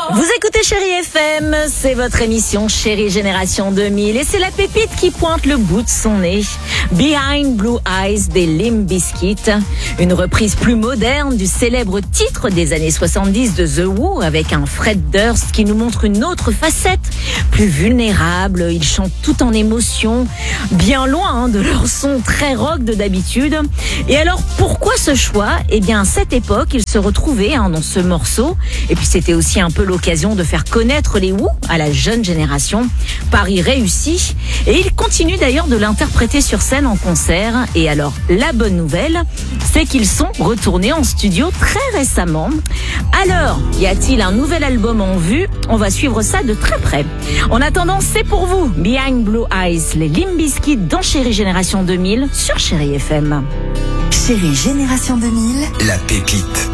Vous écoutez Chérie FM, c'est votre émission Chérie Génération 2000 et c'est la pépite qui pointe le bout de son nez. Behind Blue Eyes des Limp Bizkit, une reprise plus moderne du célèbre titre des années 70 de The Who avec un Fred Durst qui nous montre une autre facette, plus vulnérable, ils chantent tout en émotion, bien loin de leur son très rock de d'habitude. Et alors pourquoi ce choix ? Eh bien à cette époque, ils se retrouvaient dans ce morceau et puis c'était aussi un peu l'occasion de faire connaître les Who à la jeune génération. Pari réussi. Et ils continuent d'ailleurs de l'interpréter sur scène en concert. Et alors, la bonne nouvelle, c'est qu'ils sont retournés en studio très récemment. Alors, y a-t-il un nouvel album en vue ? On va suivre ça de très près. En attendant, c'est pour vous, Behind Blue Eyes, les Limp Bizkit dans Chérie Génération 2000 sur Chérie FM. Chérie Génération 2000, la pépite.